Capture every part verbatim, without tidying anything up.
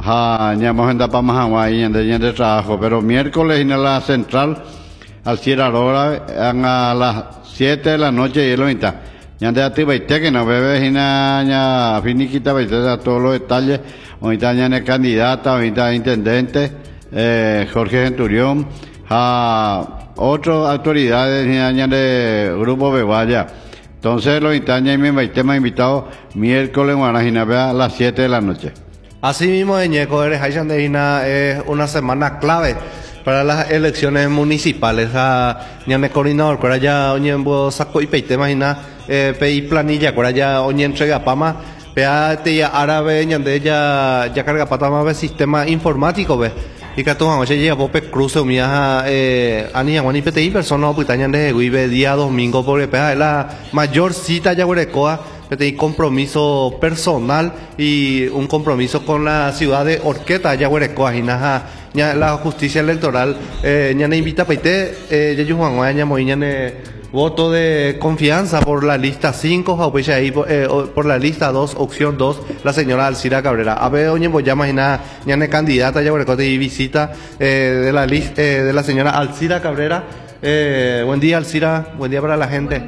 ja, ñamos en Tapamajagua y en de trabajo, pero miércoles en la central, al cierre hora, a las siete de la noche y el mitad. Ya de ati baite que no bebe hina ya finiquita baite todos los detalles, ahorita ya es candidata, ahorita intendente, eh, Jorge Centurión, a otras autoridades ya de Grupo Beguaya. Entonces los intañas y mi baite me ha invitado miércoles en Guanajina a las siete de la noche. Así mismo, Ñeco, eres Haysandina, es una semana clave para las elecciones municipales. Ñame coordinador, que ya oñembo saco y peite, imagina, pei planilla, que ya oñe entrega pama, pea te ya árabe, ñande ya ya carga patama ve sistema informático ve. Y que tú anoche llega pope cruce umia eh ani ani P T I persona opitañan de vive día domingo porque pea es la mayor cita ya huerecoa. Hay compromiso personal y un compromiso con la ciudad de Orqueta, Yaguarecoa, y la justicia electoral, eh, ya ne invita a Paite, eh, ya Juan Guaya, Moiñane, voto de confianza por la lista cinco, ahí eh, por la lista dos, opción dos, la señora Alcira Cabrera. A ver, oye, voy a imaginar, ya ne candidata, Yaguarecoa, y visita eh, de, la lista, eh, de la señora Alcira Cabrera. Eh, buen día, Alcira, buen día para la gente.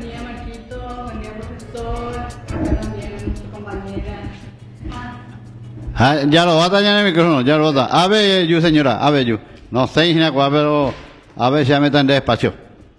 Ah, ya lo bota ya en el micrófono, ya lo bota. A ver, yo señora, a ver, yo. No sé, pero a ver si ya me están despacio.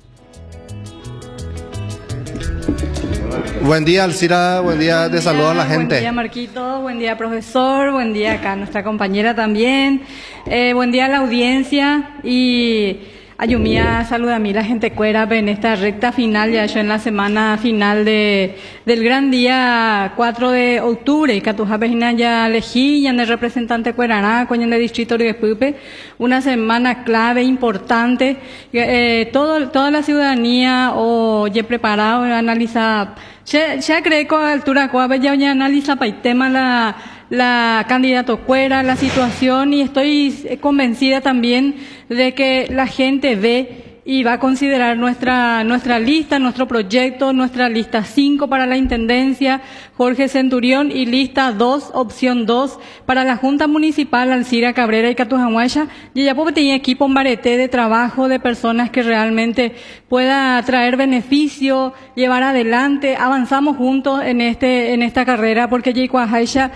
Buen día, Alcira, buen día, te saludo a la gente. Buen día, Marquito, buen día, profesor, buen día acá nuestra compañera también. Eh, buen día a la audiencia y Ayumía, saluda a mí la gente cuera en esta recta final, ya yo en la semana final de del gran día cuatro de octubre, y Catuja Pejina ya elegí, ya en el representante cuerará, coño en el distrito de Pupe, una semana clave, importante, eh, todo, toda la ciudadanía o ya preparado, analiza, ya, ya creo que a altura cuave ya analiza para el tema la la candidato cuera, la situación, y estoy convencida también de que la gente ve y va a considerar nuestra nuestra lista, nuestro proyecto, nuestra lista cinco para la Intendencia, Jorge Centurión, y lista dos, opción dos, para la Junta Municipal, Alcira Cabrera y Catujahuaya. Y ya porque tenía equipo en Bareté de trabajo, de personas que realmente pueda traer beneficio, llevar adelante, avanzamos juntos en este en esta carrera, porque ya Cuajaisha,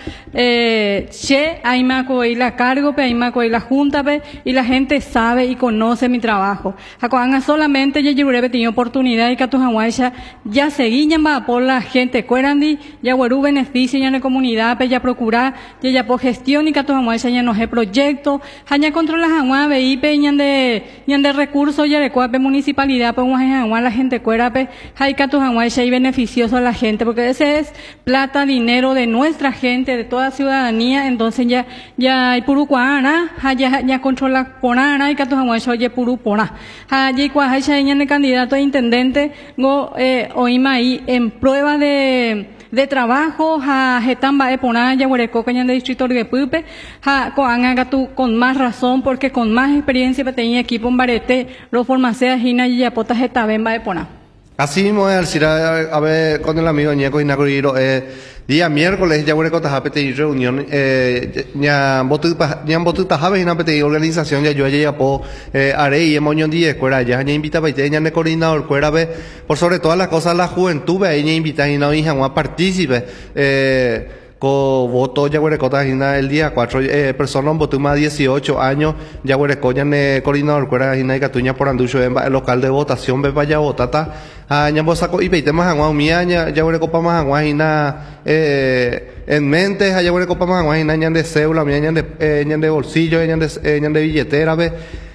eh, che, ahí me acoí la cargo, pe, ahí me acoí la Junta, pe, y la gente sabe y conoce mi trabajo. Cuando solamente ya yo he tenido oportunidad y Catujahuaya ya seguí ya por la gente cuerandi, ya guarú beneficio ya en la comunidad, pe, ya procurar, ya ya por gestión y Catujahuaya ya no es proyecto, ya controla Jaguá, ve pe, ya de ya de recursos ya de cuape municipalidad, pues Jaguá la gente cuera, pe, hay Catujahuaya y beneficioso a la gente, porque ese es plata, dinero de nuestra gente, de toda ciudadanía. Entonces ya ya hay puru cuana, ya ya controla ponana y Catujahuaya ya puru pona. Allí cuajaisha en el candidato a intendente go eh, oíma ahí en prueba de de trabajo a Getamba de Ponaya, Huereco, Cañán de Distrito de Pupe, a Coanga tú con más razón, porque con más experiencia tenía equipo en Barete, lo formacea Gina y Yapota Getabemba de Pona. Así mismo es, Alcira, a ver, con el amigo Ñeco y Nacoriro, eh, día miércoles, ya Huereco Tajapete reunión, eh, ya Botu Tajabe y Napete organización, ya yo ya po, eh, haré y emoñón diez, cuera, ya ya invita a ya ne coordinador, cuera, ve, por sobre todas las cosas, la juventud, ve, ya invita y no, hija, a partícipe, eh, co voto ya Huereco el día cuatro, eh, personas voto más dieciocho años, ya Huereco ya ne coordinador, cuera, y Catuña por Anducho, en el local de votación, ve, vaya votata, ah, ya vos saco y peite más agua mía, ya ya Huereco pa más agua y na, eh, en mente, ya Huereco pa más agua y na, ñan de cédula, mía, ñan de, eh, ñan de bolsillo, ñan de, eh, ñan de billetera, ve,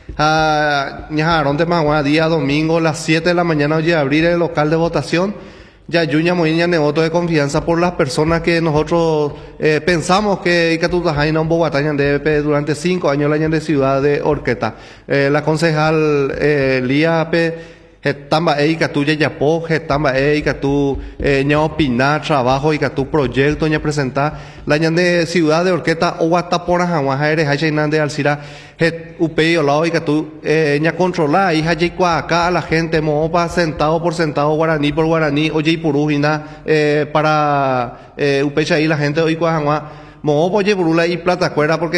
ah, ña de más agua, día domingo, las siete de la mañana, oye, abrir el local de votación. Ya Yuña Moiña ne voto de confianza por las personas que nosotros eh, pensamos que Icatutajaina un Bogotá de durante cinco años la de ciudad de Orqueta. Eh, la concejal eh, Lía P. Getamba e Icatú Yayapo, Getamba e Icatú ña opinar trabajo Icatú proyecto ña presentar la ña de ciudad de Orqueta o Guatapora Jaguaja eres Hachainán de Alcira het upei olao Icatú ña controlar y Hachicua acá a la gente mopa centavo por centavo guaraní por guaraní oye purujina eh, para eh, upecha ahí la gente hoy Cuajangua mopo oye purula y plata cuera porque